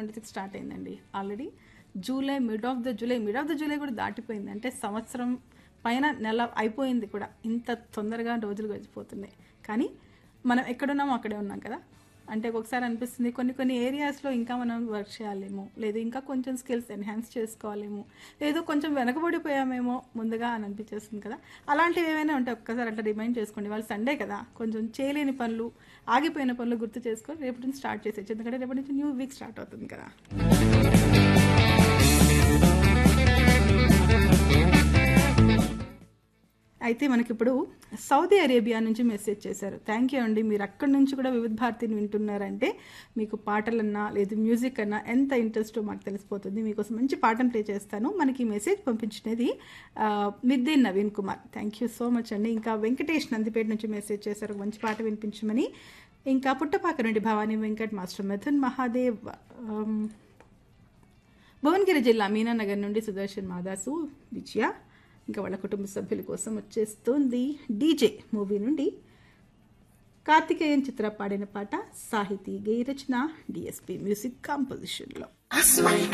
2026 start అయిందండి. Already mid of the July కూడా దాటిపోయింది. అంటే సంవత్సరం పైన నెల అయిపోయింది కూడా. ఇంత తొందరగా రోజులు గడిచిపోతున్నాయి. కానీ మనం ఎక్కడున్నామో అక్కడే ఉన్నాం కదా. అంటే ఒకసారి అనిపిస్తుంది కొన్ని ఏరియాస్లో ఇంకా మనం వర్క్ చేయాలేమో, లేదు ఇంకా కొంచెం స్కిల్స్ ఎన్హాన్స్ చేసుకోవాలేమో, లేదు కొంచెం వెనకబడిపోయామేమో ముందుగా అని అనిపించేస్తుంది కదా. అలాంటివి ఏమైనా ఉంటే ఒక్కసారి అట్లా రిమైండ్ చేసుకోండి. వాళ్ళు సండే కదా, కొంచెం చేయలేని పనులు, ఆగిపోయిన పనులు గుర్తు చేసుకొని రేపటి నుంచి స్టార్ట్ చేసేచ్చు. ఎందుకంటే రేపటి నుంచి న్యూ వీక్ స్టార్ట్ అవుతుంది కదా. అయితే మనకిప్పుడు సౌదీ అరేబియా నుంచి మెసేజ్ చేశారు. థ్యాంక్ యూ అండి. మీరు అక్కడి నుంచి కూడా వివిధ భారతిని వింటున్నారంటే మీకు పాటలన్నా లేదు మ్యూజిక్ అన్నా ఎంత ఇంట్రెస్టో మాకు తెలిసిపోతుంది. మీకోసం మంచి పాటను ప్లే చేస్తాను. మనకి మెసేజ్ పంపించినది మిద్దె Naveen Kumar. Thank you so much అండి. ఇంకా వెంకటేష్ నందిపేట నుంచి మెసేజ్ చేశారు మంచి పాట వినిపించమని. ఇంకా పుట్టపాక నుండి భవానీ వెంకట్, మాస్టర్ మిథున్ మహాదేవ్, భువనగిరి జిల్లా మీనానగర్ నుండి సుదర్శన్ మాదాసు, విజయ, ఇంకా వాళ్ళ కుటుంబ సభ్యుల కోసం వచ్చేస్తుంది డీజే మూవీ నుండి కార్తికేయన్ చిత్ర పాడిన పాట. సాహితీ గేయ రచన డిఎస్పి మ్యూజిక్ కాంపోజిషన్లో.